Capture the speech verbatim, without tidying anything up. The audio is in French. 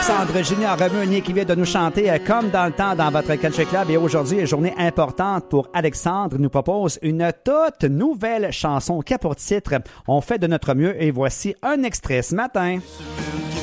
Alexandre Gigny a remis un lien qui vient de nous chanter euh, comme dans le temps dans votre Country Club. Et aujourd'hui, une journée importante pour Alexandre. Il nous propose une toute nouvelle chanson qui a pour titre « On fait de notre mieux ». Et voici un extrait ce matin.